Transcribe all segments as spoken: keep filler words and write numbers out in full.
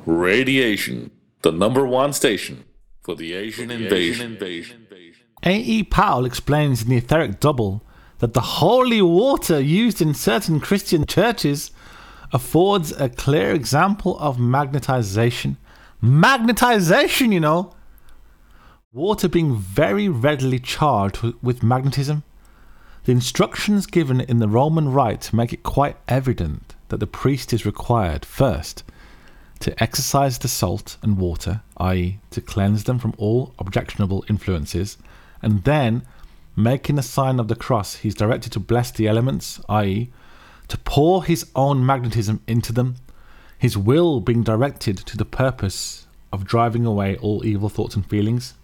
Radiation, the number one station for the Asian invasion. A E. Powell explains in the Etheric Double that the holy water used in certain Christian churches affords a clear example of magnetization. Magnetization, you know! Water being very readily charged with magnetism. The instructions given in the Roman Rite make it quite evident that the priest is required, first, to exorcise the salt and water, that is, to cleanse them from all objectionable influences, and then, making the sign of the cross, he's directed to bless the elements, that is, to pour his own magnetism into them, his will being directed to the purpose of driving away all evil thoughts and feelings.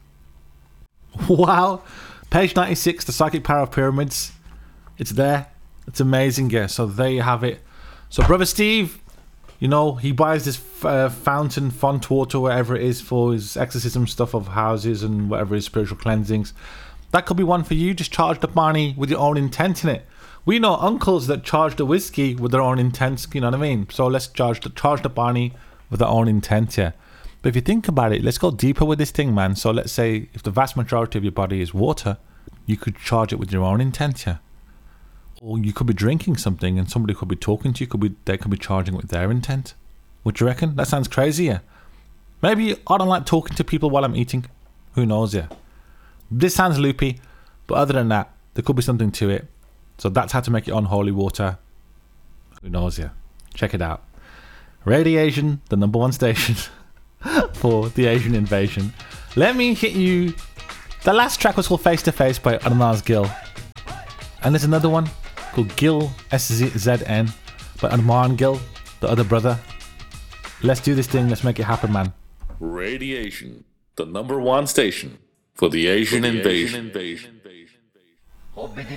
Wow! Page ninety-six, The Psychic Power of Pyramids. It's there. It's amazing, yeah. So there you have it. So Brother Steve, you know, he buys this uh, fountain, font water, whatever it is, for his exorcism stuff of houses and whatever his spiritual cleansings. That could be one for you. Just charge the money with your own intent in it. We know uncles that charge the whiskey with their own intent, you know what I mean? So let's charge the, charge the money with their own intent, yeah. But if you think about it, let's go deeper with this thing, man. So let's say if the vast majority of your body is water, you could charge it with your own intent, yeah. Or you could be drinking something and somebody could be talking to you, could be they could be charging with their intent. What do you reckon? That sounds crazy, yeah. Maybe I don't like talking to people while I'm eating. Who knows, yeah. This sounds loopy, but other than that, there could be something to it. So that's how to make it on holy water. Who knows, yeah. Check it out. Radiation, the number one station for the Asian invasion. Let me hit you. The last track was called Face to Face by Arnaz Gill. And there's another one called Gill, S Z N, by Arman Gill, the other brother. Let's do this thing. Let's make it happen, man. Radiation, the number one station for the Asian, for the invasion. Asian invasion.